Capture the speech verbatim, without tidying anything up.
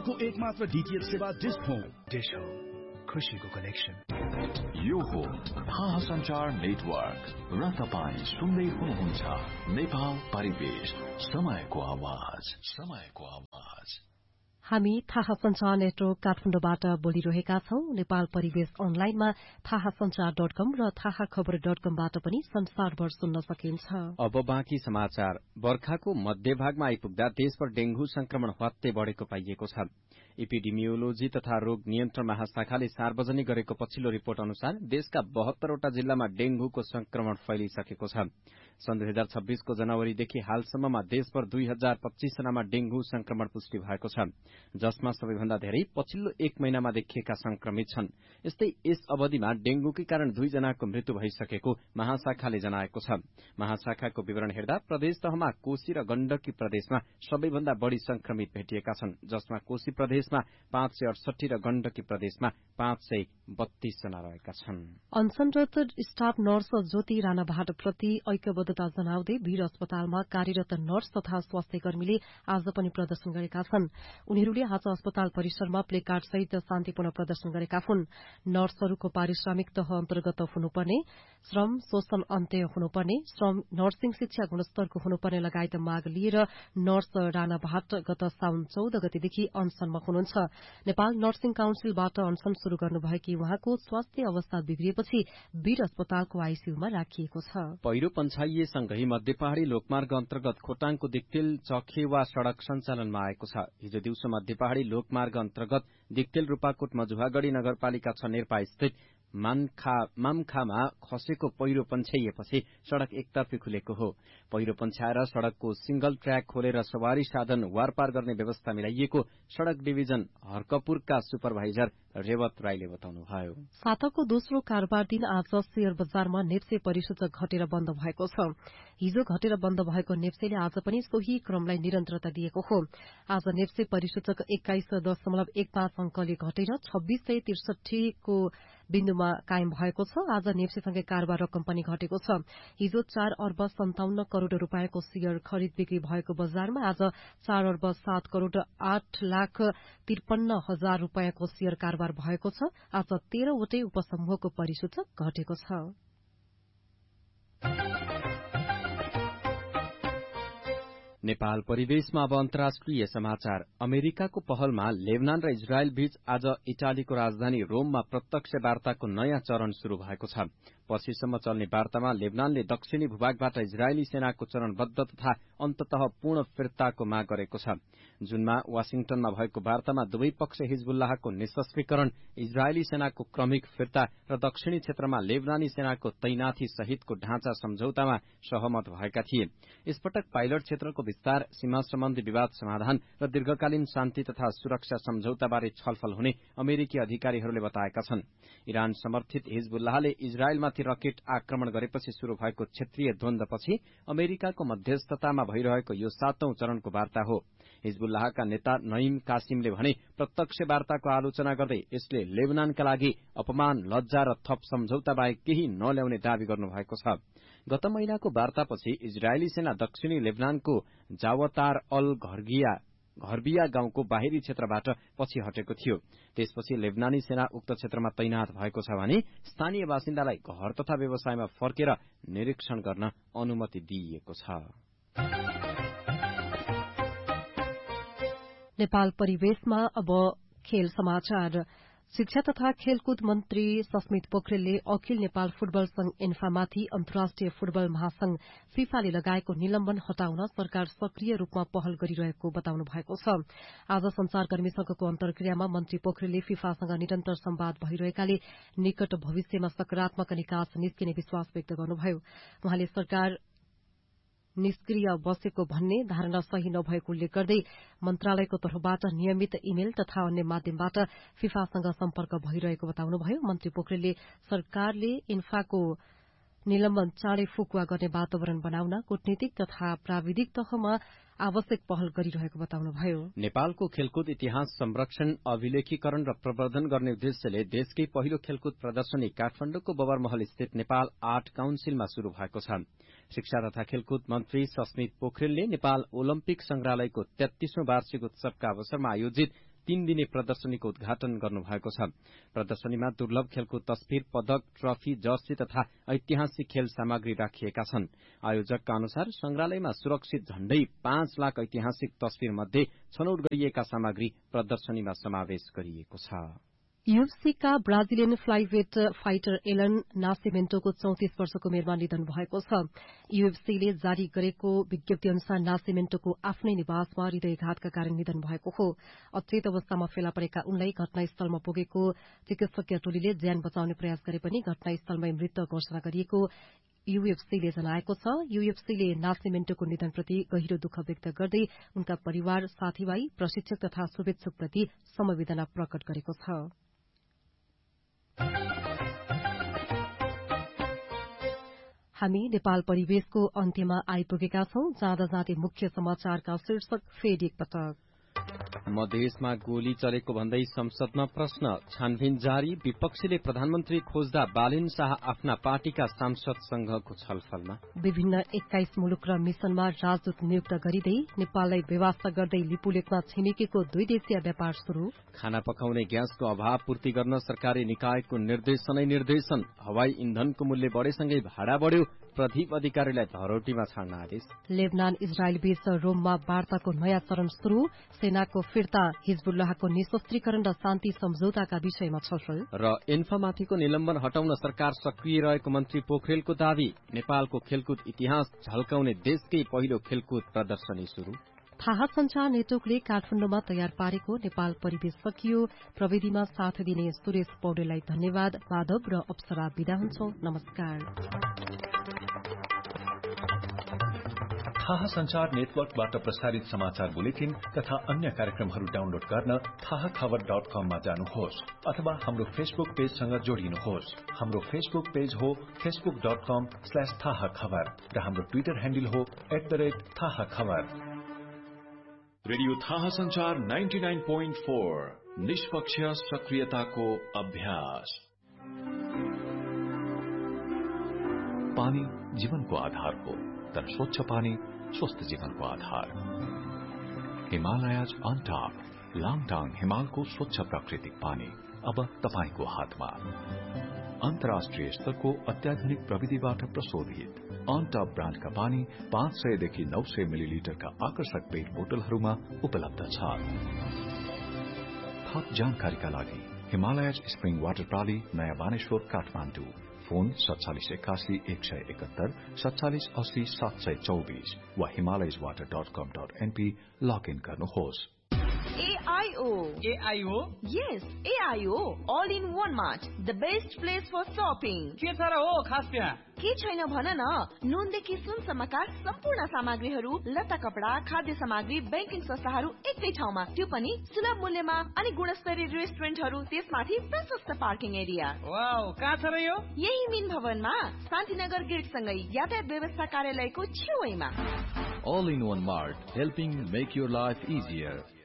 देशको एकमात्र डीटीएच सेवा डिश होम। डिश होम, खुशीको कनेक्सन। यो हो थाहा सञ्चार नेटवर्क र तपाईँ सुन्दै हुनुहुन्छ नेपाल परिवेश, समयको आवाज, समयको आवाज। हामी थाहा सञ्चार नेटवर्क काठमाडौँबाट बोलिरहेका छौं। नेपाल परिवेश अनलाइनमा थाहा सञ्चार डट कम र थाहा खबर डट कमबाट पनि संसारभर सुन्न सकिन्छ। अब बाँकी समाचार। बर्खाको मध्यभागमा आइपुग्दा देशभर डेंगू संक्रमण हत्ते बढ़ेको पाइएको छ। एपिडेमियोलोजी तथा रोग नियन्त्रण महाशाखाले सार्वजनिक गरेको पछिल्लो रिपोर्ट अनुसार देशका बहत्तरवटा जिल्लामा डेंगूको संक्रमण फैलिसकेको छ। सन् दुई हजार छब्बीसको जनवरीदेखि हालसम्ममा देशभर दुई हजार पच्चीस जनामा डेंगू संक्रमण पुष्टि भएको छ, जसमा सबैभन्दा धेरै पछिल्लो एक महिनामा देखिएका संक्रमित छन्। यस्तै यस अवधिमा डेंगूकै कारण दुई जनाको मृत्यु भइसकेको महाशाखाले जनाएको छ। महाशाखाको विवरण हेर्दा प्रदेश तहमा कोशी र गण्डकी प्रदेशमा सबैभन्दा बढ़ी संक्रमित भेटिएका छन्, जसमा कोशी प्रदेशमा पाँच सय अडसठी र गण्डकी प्रदेशमा पाँच सय बत्तीस जना रहेका छन्। अनसनरत स्टाफ नर्स ज्योति राणा भाटप्रति ऐक्यबद्धता जनाउँदै वीर अस्पतालमा कार्यरत नर्स तथा स्वास्थ्य कर्मीले आज पनि प्रदर्शन गरेका छन्। उनीहरूले आज अस्पताल परिसरमा प्लेकार्ड सहित शान्तिपूर्ण प्रदर्शन गरेका हुन्। नर्सहरूको पारिश्रमिक तह अन्तर्गत हुनुपर्ने, श्रम शोषण अन्त्य हुनुपर्ने, श्रम नर्सिङ शिक्षा गुणस्तरको हुनुपर्ने लगायत माग लिएर नर्स राणा भाट गत साउन चौध गतेदेखि अनसनमा हुनुहुन्छ। नेपाल नर्सिङ काउन्सिलबाट अनसन शुरू गर्नुभएकी उहाँको स्वास्थ्य अवस्था बिग्रिएपछि वीर अस्पतालको आईसीयूमा राखिएको छ। पहिरो पन्छाइएसँगै मध्य पहाड़ी लोकमार्ग अन्तर्गत खोटाङको दिक्तेल चखेवा सड़क सञ्चालनमा आएको छ। हिजो दिउँसो मध्य पहाड़ी लोकमार्ग अन्तर्गत दिक्तेल रूपाकोट मजुवागढ़ी नगरपालिका छ नेर्पा स्थित मानखा मामखामा खसेको पहिरो पन्छाइएपछि सड़क एकतर्फी खुलेको हो। पहिरो पन्छाएर सड़कको सिंगल ट्र्याक खोलेर सवारी साधन वारपार गर्ने व्यवस्था मिलाइएको सड़क डिभिजन हर्कपुरका सुपरभाइजर रेवत राईले बताउनुभयो। साताको दोस्रो कारोबार दिन आज शेयर बजारमा नेप्से परिसूचक घटेर बन्द भएको छ। हिजो घटेर बन्द भएको नेप्सेले आज पनि सोही क्रमलाई निरन्तरता दिएको हो। आज नेप्से परिसूचक एक्काइस दशमलव एक पाँच अंकले घटेर छब्बीस सय त्रिसठीको बिन्दुमा कायम भएको छ। आज नेप्सेसँगै कारोबार रकम पनि घटेको छ। हिजो चार अर्ब सन्ताउन्न करोड़ रूपियाँको शेयर खरिद बिक्री भएको बजारमा आज चार अर्ब सात करोड़ आठ लाख त्रिपन्न हजार रूपियाँको शेयर कारोबार भएको छ। आज तेह्रवटै उपसमूहको परिसूचक घटेको छ। नेपाल परिवेशमा अब अन्तर्राष्ट्रिय समाचार। अमेरिकाको पहलमा लेबनान र इजरायल बीच आज इटालीको राजधानी रोममा प्रत्यक्ष वार्ताको नयाँ चरण शुरू भएको छ। पछिसम्म चल्ने वार्तामा लेबनानले दक्षिणी भूभागबाट इजरायली सेनाको चरणबद्ध तथा अन्ततः पूर्ण फिर्ताको माग गरेको छ। जुनमा वाशिङटनमा भएको वार्तामा दुवै पक्ष हिजबुल्लाहको निशस्त्रीकरण, इजरायली सेनाको क्रमिक फिर्ता र दक्षिणी क्षेत्रमा लेबनानी सेनाको तैनाथी सहितको ढाँचा सम्झौतामा सहमत भएका थिए। यसपटक पाइलट क्षेत्रको विस्तार, सीमा सम्बन्धी विवाद समाधान र दीर्घकालीन शान्ति तथा सुरक्षा सम्झौताबारे छलफल हुने अमेरिकी अधिकारीहरूले बताएका छन्। इरान समर्थित हिजबुल्लाहले इजरायलमाथि रकेट आक्रमण गरेपछि शुरू भएको क्षेत्रीय द्वन्द्वपछि अमेरिकाको मध्यस्थतामा भइरहेको यो सातौं चरणको वार्ता हो। हिजबुल्लाहका नेता नईम कासिमले भने प्रत्यक्ष वार्ताको आलोचना गर्दै यसले लेबनानका लागि अपमान, लज्जा र थप सम्झौता बाहेक केही नल्याउने दावी गर्नुभएको छ। गत महिनाको वार्तापछि इजरायली सेना दक्षिणी लेबनानको जावतार अल घरगिया घरबिया गाउँको बाहिरी क्षेत्रबाट पछि हटेको थियो। त्यसपछि लेबनानी सेना उक्त क्षेत्रमा तैनाथ भएको छ भने स्थानीय बासिन्दालाई घर तथा व्यवसायमा फर्केर निरीक्षण गर्न अनुमति दिइएको छ। नेपाल परिवेशमा अब खेल समाचार। शिक्षा तथा खेलकुद मन्त्री सस्मित पोखरेलले अखिल नेपाल फुटबल संघ एन्फामाथि अन्तर्राष्ट्रिय फुटबल महासंघ फिफाले लगाएको निलम्बन हटाउन सरकार सक्रिय रूपमा पहल गरिरहेको बताउनु भएको छ। आज संचारकर्मी संघको अन्तर्क्रियामा मन्त्री पोखरेलले फिफासँग निरन्तर संवाद भइरहेकाले निकट भविष्यमा सकारात्मक निकास निस्किने विश्वास व्यक्त गर्नुभयो। उहाँले सरकार निष्क्रिय बसेको भन्ने धारणा सही नभएको उल्लेख गर्दै मन्त्रालयको तर्फबाट नियमित इमेल तथा अन्य माध्यमबाट फिफासँग सम्पर्क भइरहेको बताउनुभयो। मन्त्री पोखरेलले सरकारले इन्फाको निलम्बन चाँडै फुकुवा गर्ने वातावरण बनाउन कूटनीतिक तथा प्राविधिक तहमा आवश्यक पहल गरिरहेको बताउनुभयो। नेपालको खेलकुद इतिहास संरक्षण, अभिलेखीकरण र प्रवर्धन गर्ने उद्देश्यले देशकै पहिलो खेलकुद प्रदर्शनी काठमाडौँको बबरमहल स्थित नेपाल आर्ट काउन्सिलमा शुरू भएको छ। शिक्षा तथा खेलकुद मन्त्री सस्मित पोखरेलले नेपाल ओलम्पिक संग्रहालयको तेत्तीसौं वार्षिक उत्सवका अवसरमा आयोजित तीन दिने प्रदर्शनीको उद्घाटन गर्नुभएको छ। प्रदर्शनीमा दुर्लभ खेलको तस्बिर, पदक, ट्रफी, जर्सी तथा ऐतिहासिक खेल सामग्री राखिएका छन्। आयोजकका अनुसार संग्रहालयमा सुरक्षित झण्डै पाँच लाख ऐतिहासिक तस्बिर मध्ये छनौट गरिएका सामग्री प्रदर्शनीमा समावेश गरिएको छ। यूएफसीका ब्राजिलियन फ्लाइवेट फाइटर एलन नासिमेन्टोको चौतिस वर्षको उमेरमा निधन भएको छ। यूएफसीले जारी गरेको विज्ञप्ति अनुसार नासिमेन्टोको आफ्नै निवासमा हृदयघातका कारण निधन भएको हो। अचेत अवस्थामा फेला परेका उनलाई घटनास्थलमा पुगेको चिकित्सकीय टोलीले ज्यान बचाउने प्रयास गरे पनि घटनास्थलमै मृत घोषणा गरिएको यूएफसीले जनाएको छ। यूएफसीले नासिमेन्टोको निधनप्रति गहिरो दुःख व्यक्त गर्दै उनका परिवार, साथीभाइ, प्रशिक्षक तथा शुभेच्छुकप्रति समवेदना प्रकट गरेको छ। हामी नेपाल परिवेशको अन्त्यमा आइपुगेका छौं। जाँदा जाँदै मुख्य समाचारका शीर्षक फेरि एकपटक। मधेसमा गोली चलेको भन्दै संसदमा प्रश्न, छानबिन जारी। विपक्षीले प्रधानमन्त्री खोज्दा बालिन शाह आफ्ना पार्टीका सांसदसँगको छलफलमा। विभिन्न एक्काइस मुलुक र मिशनमा राजदूत नियुक्त गरिँदै नेपाललाई व्यवस्था गर्दै लिपुलेकमा छिमेकीको दुई देशीय व्यापार शुरू। खाना पकाउने ग्यासको अभाव पूर्ति गर्न सरकारी निकायको निर्देशनै निर्देशन। हवाई इन्धनको मूल्य बढेसँगै भाडा बढ्यो, प्रदीप अधिकारीलाई धरोटीमा छाड्न आदेश। लेबनान इजरायल बीच रोममा वार्ताको नयाँ चरण शुरू। सेनाको फिर्ता, हिजबुल्लाहको निशस्त्रीकरण र शान्ति सम्झौताका विषयमा छलफल। र एन्फामाथिको निलम्बन हटाउन सरकार सक्रिय रहेको मन्त्री पोखरेलको दावी। नेपालको खेलकुद इतिहास झल्काउने देशकै पहिलो खेलकुद प्रदर्शनी शुरू। थाहा सञ्चार नेटवर्कले काठमाडौँमा तयार पारेको नेपाल परिवेश सकियो। प्रविधिमा साथ दिने सुरेश पौडेललाई धन्यवाद। माधव र अप्सरा विदा हुन्छौं। नमस्कार। थाहा संचार नेटवर्कबाट प्रसारित समाचार बुलेटिन तथा अन्य कार्यक्रमहरू डाउनलोड गर्न थाहा खबर डट कममा जानुहोस् अथवा हाम्रो फेसबुक पेजसँग जोडिनुहोस्। हाम्रो फेसबुक पेज हो फेसबुक डट कम स्ल्याश थाहा खबर र हाम्रो ट्विटर ह्यान्डल हो एट द रेट थाहा खबर। रेडियो थाहा संचार नाइन्टी नाइन पोइन्ट फोर, निष्पक्ष सक्रियताको अभ्यास। पानी जीवनको आधार हो, तर स्वच्छ पानी स्वस्थ जीवनको आधार। हिमालयज अन टप, लाङटाङ हिमालको स्वच्छ प्राकृतिक पानी अब तपाईको हातमा। अन्तर्राष्ट्रिय स्तरको अत्याधुनिक प्रविधिबाट प्रशोधित अन टप ब्रान्डका पानी पाँच सयदेखि नौ सय मिलिलिटरका आकर्षक पेट बोतलहरूमा उपलब्ध छ। थप जानकारीका लागि हिमालयज स्प्रिङ वाटर प्रणाली, नयाँ बानेश्वर, काठमाडौँ। फोन सत्तालिस एकासी एक सय एकहत्तर सत्तालिस अस्सी सात सय चौबिस वा हिमालयज वाटर डट कम डट एनपी लगइन गर्नुहोस्। A I O. A I O? Yes, A I O. All in one mart. The best place for shopping. के छ र हो खास त्यहाँ? के छैन भन न। नुनदेखि सुनसम्मका सम्पूर्ण सामग्रीहरू, लत्ता कपडा, खाद्य सामग्री, ब्याङ्किङ संस्थाहरू एकै ठाउँमा, त्यो पनि सुलभ मूल्यमा। अनि गुणस्तरीय रेस्टुरेन्टहरू, त्यसमाथि प्रशस्त पार्किङ एरिया। वाउ, कहाँ छ र यो? यही मिन भवनमा, शान्तिनगर गेटसँगै यातायात व्यवस्था कार्यालयको छेउैमा। All in one mart, helping make your life easier.